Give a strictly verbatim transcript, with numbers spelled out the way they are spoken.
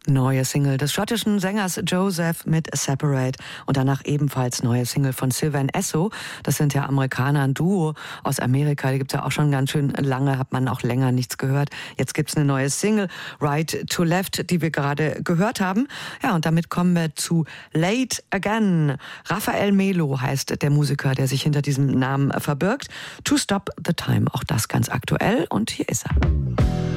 Neue Single des schottischen Sängers Joseph mit Separate und danach ebenfalls neue Single von Sylvan Esso. Das sind ja Amerikaner, ein Duo aus Amerika, die gibt's ja auch schon ganz schön lange, hat man auch länger nichts gehört. Jetzt gibt's eine neue Single, Right to Left, die wir gerade gehört haben. Ja, und damit kommen wir zu Late Again. Raphael Melo heißt der Musiker, der sich hinter diesem Namen verbirgt. To Stop the Time, auch das ganz aktuell und hier ist er.